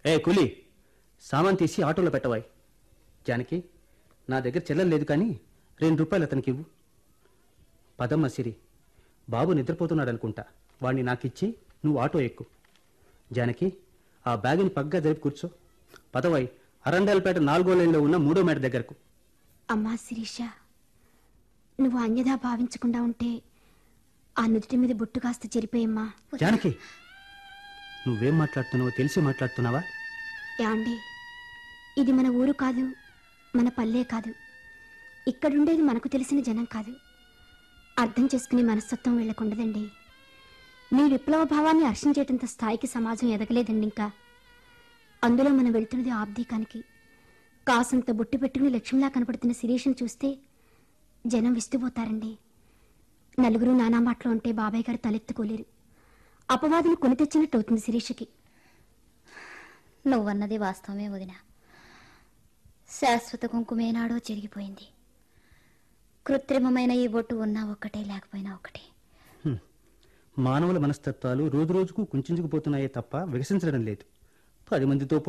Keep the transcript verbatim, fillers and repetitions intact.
ఏ కూలి, సామాన్ తీసి ఆటోలో పెట్టవాయి. జానకి, నా దగ్గర చిల్లర లేదు కానీ రెండు రూపాయలు అతనికి ఇవ్వు. పదమ్మ సిరి, బాబు నిద్రపోతున్నాడు అనుకుంటా. వాణ్ణి నాకిచ్చి నువ్వు ఆటో ఎక్కు. జానకి, ఆ బ్యాగుని పగ్గా జరిపి కూర్చో. పదవాయి, అరండాలపేట నాలుగో లైన్లో ఉన్న మూడో మేడ దగ్గరకు. అమ్మా శిరీష, నువ్వు అన్యదా భావించకుండా ఉంటే ఆ నుదుటి మీద బొట్టు కాస్త చెరిపోయమ్మా. జానకి, నువ్వేం మాట్లాడుతున్నావో తెలిసి మాట్లాడుతున్నావా? యాండి, ఇది మన ఊరు కాదు, మన పల్లె కాదు. ఇక్కడుండేది మనకు తెలిసిన జనం కాదు. అర్థం చేసుకునే మనస్తత్వం వీళ్ళకుండదండి. మీ విప్లవ భావాన్ని హర్షించేటంత స్థాయికి సమాజం ఎదగలేదండి ఇంకా. అందులో మనం వెళ్తున్నది ఆబ్దీకానికి. కాసంత బొట్టు పెట్టుకుని లక్ష్మిలా కనపడుతున్న శిరీషను చూస్తే జనం విస్తుపోతారండి. నలుగురు నానా మాటలు ఉంటే బాబాయ్ గారు తలెత్తుకోలేరు. అపవాదులు కొని తెచ్చినట్టు అవుతుంది శిరీషకి. నువ్వన్నది వాస్తవమే వదిన. శాశ్వత కుంకుమేనాడో చెరిగిపోయింది. కృత్రిమమైన ఈ బొట్టు ఉన్నా ఒక్కటే, లేకపోయినా ఒకటే. మానవుల మనస్తత్వాలు రోజు రోజుకు కుంచుకుపోతున్నాయే తప్ప వికసించడం లేదు. పది మందితో